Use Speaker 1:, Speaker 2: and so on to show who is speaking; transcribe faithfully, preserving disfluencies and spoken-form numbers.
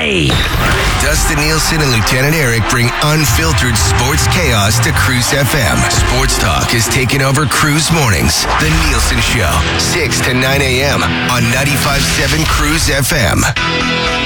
Speaker 1: Hey!
Speaker 2: Dustin Nielsen and Lieutenant Eric bring unfiltered sports chaos to Cruise F M. Sports talk is taking over Cruise Mornings. The Nielsen Show, six to nine a.m. on ninety-five point seven Cruise F M.